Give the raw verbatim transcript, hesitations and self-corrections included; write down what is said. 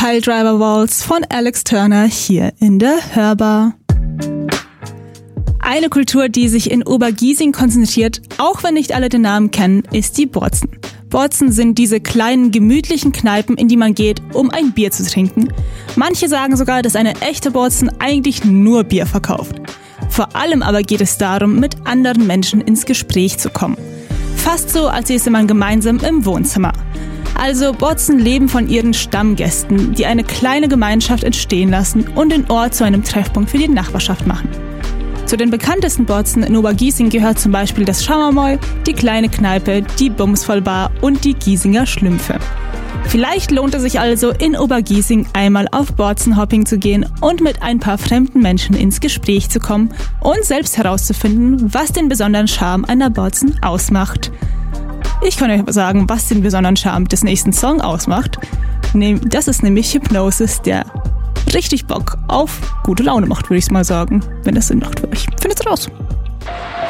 Piledriver Waltz von Alex Turner hier in der Hörbar. Eine Kultur, die sich in Obergiesing konzentriert, auch wenn nicht alle den Namen kennen, ist die Botzen. Botzen sind diese kleinen, gemütlichen Kneipen, in die man geht, um ein Bier zu trinken. Manche sagen sogar, dass eine echte Botzen eigentlich nur Bier verkauft. Vor allem aber geht es darum, mit anderen Menschen ins Gespräch zu kommen. Fast so, als säße man gemeinsam im Wohnzimmer. Also Botzen leben von ihren Stammgästen, die eine kleine Gemeinschaft entstehen lassen und den Ort zu einem Treffpunkt für die Nachbarschaft machen. Zu den bekanntesten Botzen in Obergiesing gehört zum Beispiel das Schaumermoll, die kleine Kneipe, die Bumsvollbar und die Giesinger Schlümpfe. Vielleicht lohnt es sich also, in Obergiesing einmal auf Botzenhopping zu gehen und mit ein paar fremden Menschen ins Gespräch zu kommen und selbst herauszufinden, was den besonderen Charme einer Botzen ausmacht. Ich kann euch sagen, was den besonderen Charme des nächsten Songs ausmacht. Das ist nämlich Hypnosis, der richtig Bock auf gute Laune macht, würde ich mal sagen. Wenn das Sinn macht für euch. Findet's raus!